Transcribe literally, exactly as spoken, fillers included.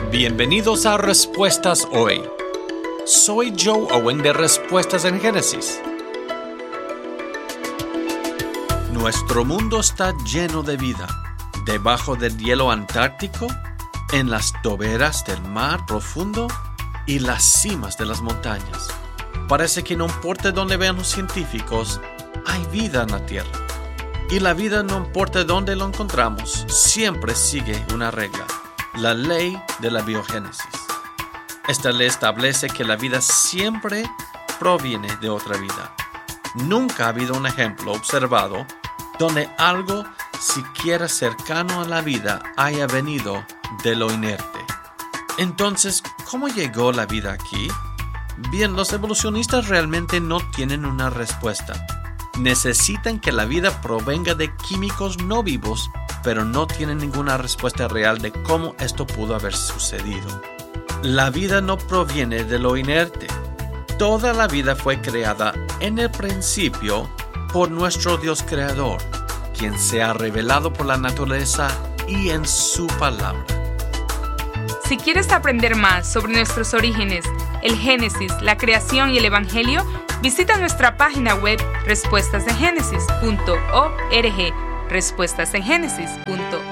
Bienvenidos a Respuestas Hoy. Soy Joe Owen de Respuestas en Génesis. Nuestro mundo está lleno de vida, debajo del hielo antártico, en las toberas del mar profundo y las cimas de las montañas. Parece que no importa dónde vean los científicos, hay vida en la Tierra. Y la vida, no importa dónde lo encontramos, siempre sigue una regla: la ley de la biogénesis. Esta ley establece que la vida siempre proviene de otra vida. Nunca ha habido un ejemplo observado donde algo siquiera cercano a la vida haya venido de lo inerte. Entonces, ¿cómo llegó la vida aquí? Bien, los evolucionistas realmente no tienen una respuesta. Necesitan que la vida provenga de químicos no vivos, pero no tienen ninguna respuesta real de cómo esto pudo haber sucedido. La vida no proviene de lo inerte. Toda la vida fue creada en el principio por nuestro Dios creador, quien se ha revelado por la naturaleza y en su palabra. Si quieres aprender más sobre nuestros orígenes, el Génesis, la creación y el Evangelio, visita nuestra página web respuestas en génesis punto org, respuestas en génesis punto org.